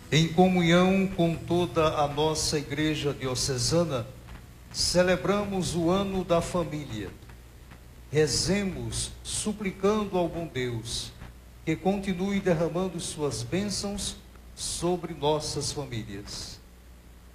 Em comunhão com toda a nossa Igreja Diocesana, celebramos o Ano da Família. Rezemos, suplicando ao bom Deus, que continue derramando suas bênçãos sobre nossas famílias.